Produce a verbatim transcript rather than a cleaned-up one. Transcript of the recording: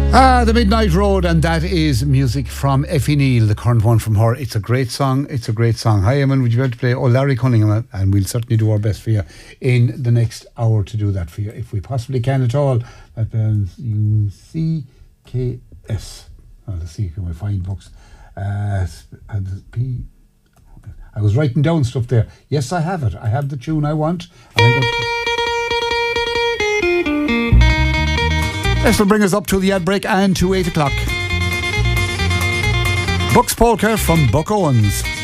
Ah, The Midnight Road, and that is music from Effie Neal, the current one from her. It's a great song. It's a great song. Hi, Eamon, would you like to play Oh Larry Cunningham? And we'll certainly do our best for you in the next hour to do that for you, if we possibly can at all. That um, U C K S. Oh, let's see, can we find books? Uh, and P. I was writing down stuff there. Yes, I have it. I have the tune I want. And I'm going to... This will bring us up to the ad break and to eight o'clock. Bucks Polka from Buck Owens.